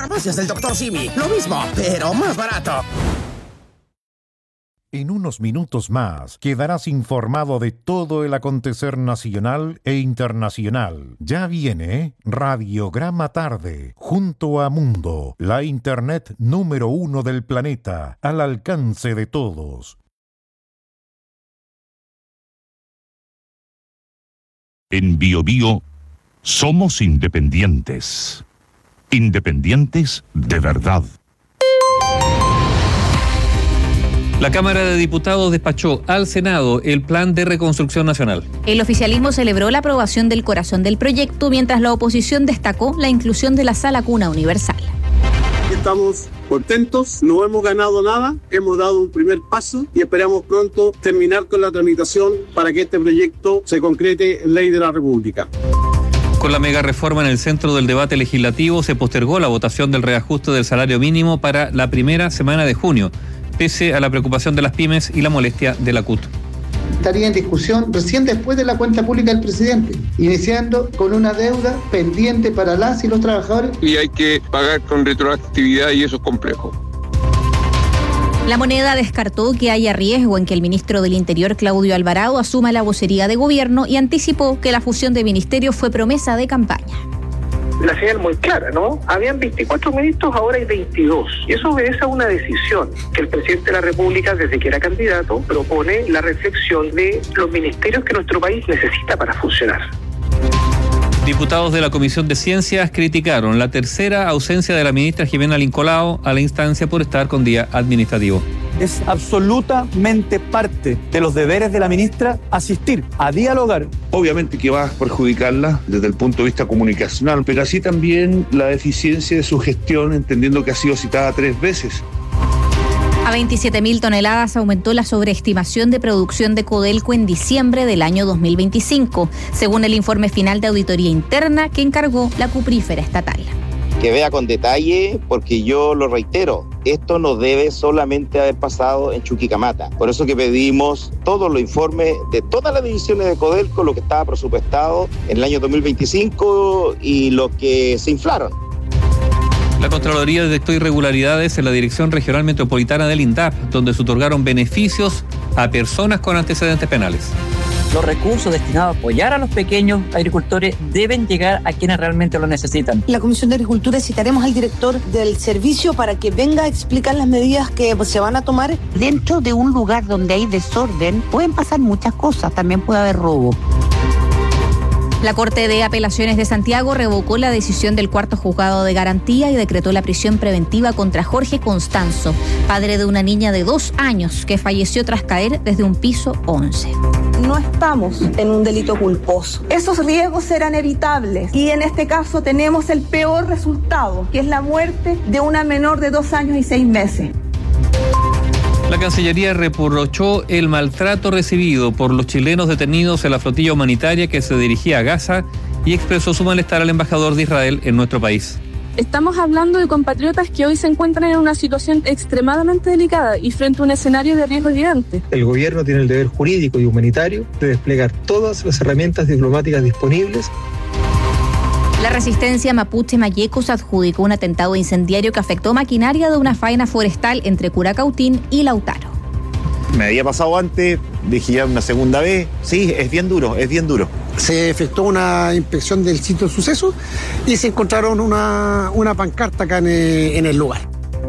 Farmacias del Dr. Simi, lo mismo, pero más barato. En unos minutos más quedarás informado de todo el acontecer nacional e internacional. Ya viene Radiograma Tarde, junto a Mundo, la internet número 1 del planeta, al alcance de todos. En BioBio somos independientes. Independientes de verdad. La Cámara de Diputados despachó al Senado el Plan de Reconstrucción Nacional. El oficialismo celebró la aprobación del corazón del proyecto, mientras la oposición destacó la inclusión de la sala cuna universal. Estamos contentos, no hemos ganado nada, hemos dado un primer paso y esperamos pronto terminar con la tramitación para que este proyecto se concrete en ley de la República. Con la mega reforma en el centro del debate legislativo, se postergó la votación del reajuste del salario mínimo para la primera semana de junio, pese a la preocupación de las pymes y la molestia de la CUT. Estaría en discusión recién después de la cuenta pública del presidente, iniciando con una deuda pendiente para las y los trabajadores. Y hay que pagar con retroactividad y eso es complejo. La Moneda descartó que haya riesgo en que el ministro del Interior, Claudio Alvarado, asuma la vocería de gobierno y anticipó que la fusión de ministerios fue promesa de campaña. La señal muy clara, ¿no? Habían 24 ministros, ahora hay 22. Y eso obedece a una decisión que el presidente de la República, desde que era candidato, propone la reflexión de los ministerios que nuestro país necesita para funcionar. Diputados de la Comisión de Ciencias criticaron la tercera ausencia de la ministra Jimena Lincolao a la instancia por estar con día administrativo. Es absolutamente parte de los deberes de la ministra asistir a dialogar. Obviamente que va a perjudicarla desde el punto de vista comunicacional, pero así también la deficiencia de su gestión, entendiendo que ha sido citada 3 veces. A 27.000 toneladas aumentó la sobreestimación de producción de Codelco en diciembre del año 2025, según el informe final de auditoría interna que encargó la cuprífera estatal. Que vea con detalle, porque yo lo reitero, esto no debe solamente haber pasado en Chuquicamata. Por eso que pedimos todos los informes de todas las divisiones de Codelco, lo que estaba presupuestado en el año 2025 y lo que se inflaron. La Contraloría detectó irregularidades en la Dirección Regional Metropolitana del INDAP, donde se otorgaron beneficios a personas con antecedentes penales. Los recursos destinados a apoyar a los pequeños agricultores deben llegar a quienes realmente lo necesitan. En la Comisión de Agricultura citaremos al director del servicio para que venga a explicar las medidas que se van a tomar. Dentro de un lugar donde hay desorden pueden pasar muchas cosas, también puede haber robo. La Corte de Apelaciones de Santiago revocó la decisión del cuarto juzgado de garantía y decretó la prisión preventiva contra Jorge Constanzo, padre de una niña de 2 años que falleció tras caer desde un piso 11. No estamos en un delito culposo. Esos riesgos serán evitables y en este caso tenemos el peor resultado, que es la muerte de una menor de 2 años y 6 meses. La Cancillería reprochó el maltrato recibido por los chilenos detenidos en la flotilla humanitaria que se dirigía a Gaza y expresó su malestar al embajador de Israel en nuestro país. Estamos hablando de compatriotas que hoy se encuentran en una situación extremadamente delicada y frente a un escenario de riesgo gigante. El gobierno tiene el deber jurídico y humanitario de desplegar todas las herramientas diplomáticas disponibles. La resistencia mapuche Mayecos adjudicó un atentado incendiario que afectó maquinaria de una faena forestal entre Curacautín y Lautaro. Me había pasado antes, dije ya una segunda vez. Sí, es bien duro, es bien duro. Se efectuó una inspección del sitio de suceso y se encontraron una pancarta acá en el lugar.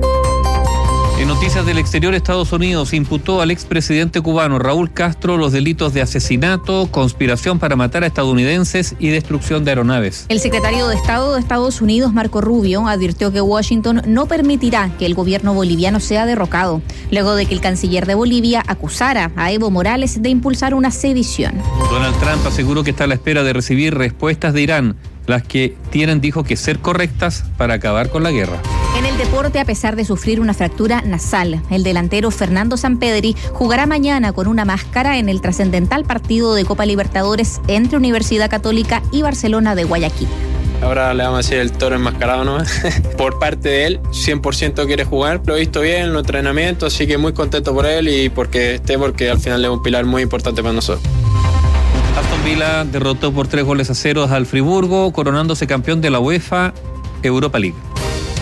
En noticias del exterior, Estados Unidos imputó al expresidente cubano Raúl Castro los delitos de asesinato, conspiración para matar a estadounidenses y destrucción de aeronaves. El secretario de Estado de Estados Unidos, Marco Rubio, advirtió que Washington no permitirá que el gobierno boliviano sea derrocado, luego de que el canciller de Bolivia acusara a Evo Morales de impulsar una sedición. Donald Trump aseguró que está a la espera de recibir respuestas de Irán, las que tienen, dijo, que ser correctas para acabar con la guerra. En el deporte, a pesar de sufrir una fractura nasal, el delantero Fernando Sampedri jugará mañana con una máscara en el trascendental partido de Copa Libertadores entre Universidad Católica y Barcelona de Guayaquil. Ahora le vamos a decir el toro enmascarado nomás. Por parte de él, 100% quiere jugar. Lo he visto bien en los entrenamientos, así que muy contento por él y porque al final es un pilar muy importante para nosotros. Aston Villa derrotó por 3-0 al Friburgo, coronándose campeón de la UEFA Europa League.